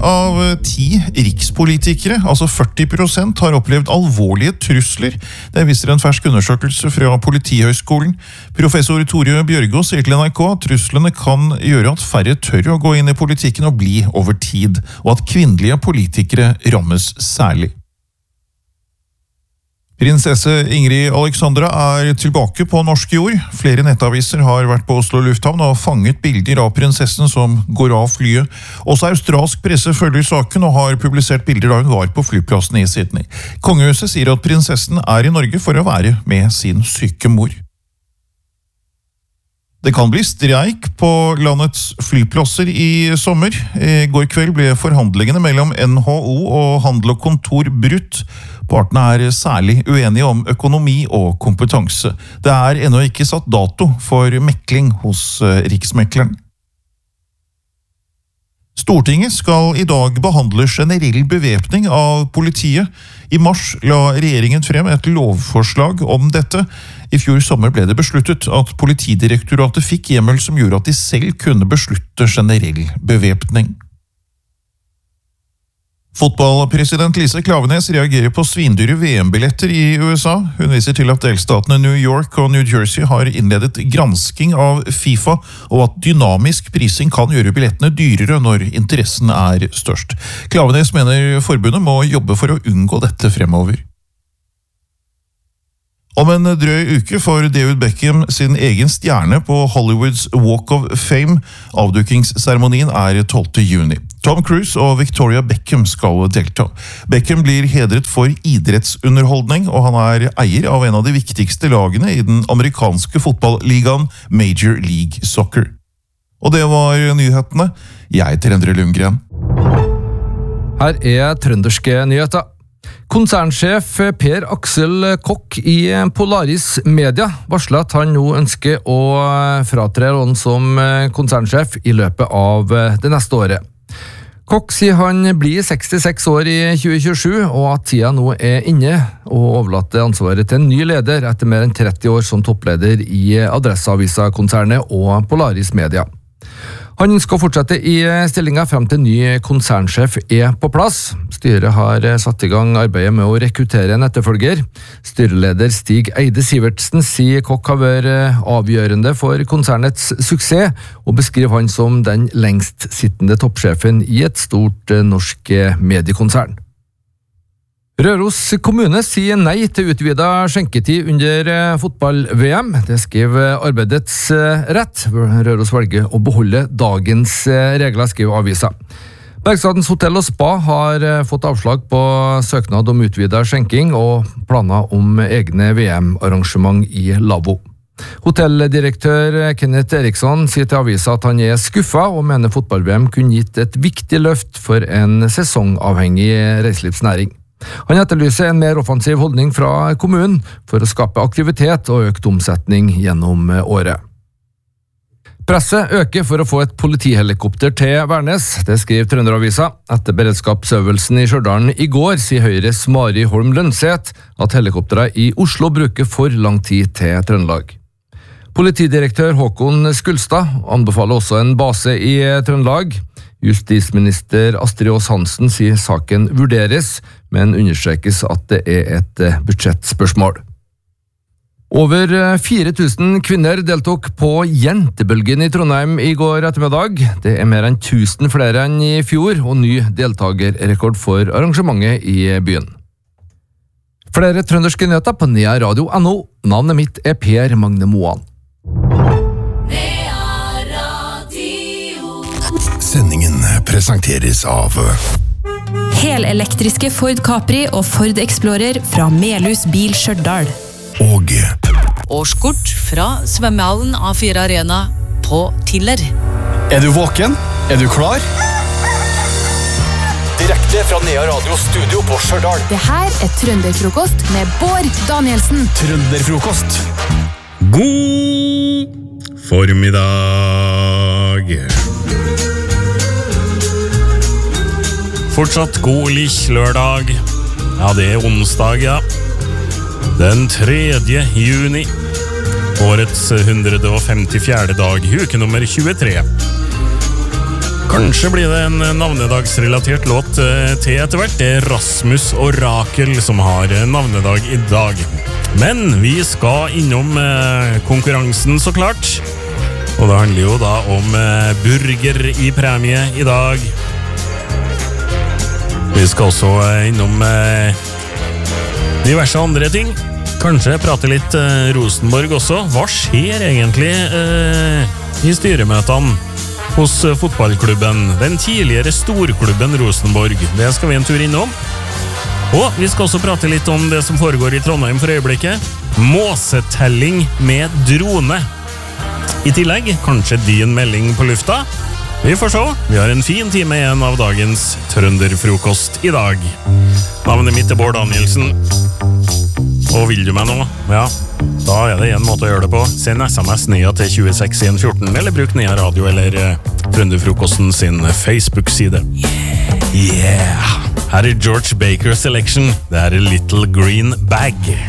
av 10 rikspolitikere, altså 40%, har opplevd alvorlige trusler. Det viser en fersk undersøkelse fra Politihøgskolen. Professor Tore Bjørgaas sier til NRK at truslene kan gjøre at færre tør å gå inn i politikken og bli over tid, og at kvinnelige politikere rammes særlig. Prinsesse Ingrid Alexandra er tilbake på norsk jord. Flere nettaviser har vært på Oslo lufthavn og fanget bilder av prinsessen som går av flyet. Også australsk presse følger saken og har publisert bilder da hun var på flyplassen i Sydney. Kongehuset sier at prinsessen er i Norge for å være med sin syke mor. Det kan bli streik på landets flyplasser i sommer. I går kveld ble forhandlingene mellom NHO og Handel og Kontor brutt. Partene er særlig uenige om økonomi og kompetanse. Det er ennå ikke satt dato for mekling hos Riksmekleren. Stortinget skal i dag behandle generell bevæpning av politiet. I mars la regjeringen frem et lovforslag om dette. I fjor sommer ble det besluttet at Politidirektoratet fikk hjemmel som gjorde at de selv kunne beslutte generell bevæpning. Fotballpresident Lise Klaveness reagerer på svindyre VM-billetter i USA. Hun viser til at delstatene New York og New Jersey har innledet gransking av FIFA, og at dynamisk prising kan gjøre billettene dyrere når interessen er størst. Klaveness mener forbundet må jobbe for å unngå dette fremover. Om en drøy uke får David Beckham sin egen stjerne på Hollywoods Walk of Fame. Avdukingsseremonien er 12. juni. Tom Cruise og Victoria Beckham skal delta. Beckham blir hedret for idrettsunderholdning, og han er eier av en av de viktigste lagene i den amerikanske fotballigaen Major League Soccer. Og det var nyhetene. Jeg heter Endre Lundgren. Her er trønderske nyheter. Konsernsjef Per Aksel Kokk i Polaris Media varsler at han nå ønsker å fratre rollen som konsernsjef i løpet av det neste året. Kokk sier han blir 66 år i 2027, og at tida nå er inne og overlater ansvaret til en ny leder etter mer enn 30 år som toppleder i Adresseavisa-konsernet og Polaris Media. Han skal fortsette i stillingen frem til ny konsernsjef er på plass. Styret har satt i gang arbeidet med å rekruttere en etterfølger. Styreleder Stig Eide Sivertsen sier Kokk har vært avgjørende for konsernets suksess, og beskriver han som den lengst sittende toppsjefen i et stort norsk mediekonsern. Røros kommune sier nei til utvidet skjenketid under fotball-VM. Det skriver Arbeidets Rett. Røros velger å beholde dagens regler, skriver avisa. Bergstadens hotell og spa har fått avslag på søknad om utvidet skjenking og planer om egne VM-arrangement i Lavvo. Hotelldirektør Kenneth Eriksson sier til avisa at han er skuffet og mener fotball-VM kunne gitt et viktig løft for en sesongavhengig reiselivsnæring. Han etterlyser en mer offensiv holdning fra kommunen for å skape aktivitet og økt omsetning gjennom året. Presset øker for å få et politihelikopter til Værnes, det skriver Trønderavisa. Etter beredskapsøvelsen i Stjørdal i går sier Høyres Mari Holm Lønseth at helikopteret i Oslo bruker for lang tid til Trøndelag. Politidirektør Håkon Skulstad anbefaler også en base i Trøndelag. Justisminister Astrid Aas Hansen sier saken vurderes, men understrekes at det er et budsjettspørsmål. Over 4000 kvinner deltok på Jentebølgen i Trondheim i går ettermiddag. Det er mer enn 1000 flere enn i fjor, og ny deltagerrekord for arrangementet i byen. Flere trønderske nyheter på nearadio.no. Navnet mitt er Per Magne Moan. Sendingen presenteres av helelektriske Ford Capri og Ford Explorer fra Melhus Bil Stjørdal. Og årskort fra svømmehallen A4 Arena på Tiller. Er du våken? Er du klar? Direkte fra Nea Radio Studio på Stjørdal. Det her er Trønderfrokost med Bård Danielsen. Trønderfrokost. God formiddag. Fortsatt god lørdag. Ja, det er onsdag, ja. Den 3. juni. Årets 154. dag, uke nummer 23. Kanskje blir det en navnedagsrelatert låt til etter hvert. Det Rasmus og Rakel som har navnedag i dag. Men vi skal innom konkurransen så klart. Og det handler jo da om burger i premie i dag. Vi skal også innom diverse andre ting. Kanskje prate litt Rosenborg også. Hva skjer egentlig i styremøtene hos fotballklubben? Den tidligere storklubben Rosenborg. Det skal vi en tur innom. Og vi skal også prate litt om det som foregår i Trondheim for øyeblikket. Måsetelling med drone. I tillegg, kanskje din melding på lufta. Vi får se. Vi har en fin time igjen av dagens Trønderfrokost i dag. Navnet mitt Bård Danielsen. Og vil du meg nå? Ja, da det en måte å gjøre det på. Send SMS Nya til 26114, eller bruk Nya Radio eller Trønderfrokosten sin Facebook-side. Yeah! Her George Baker Selection. Det Little Green Bag.